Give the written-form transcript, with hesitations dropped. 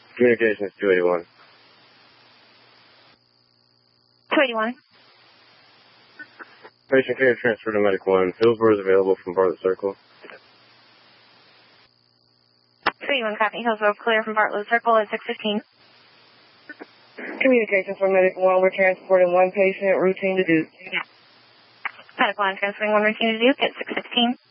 Communications 281. 281. Patient care transfer to Medic 1. Hillsborough is available from Bartlett Circle. 281 copy. Hillsborough clear from Bartlett Circle at 6:15. Communications from Medic 1. We're transporting one patient, routine to Duke. Medic 1 transferring one routine to Duke at 6:16.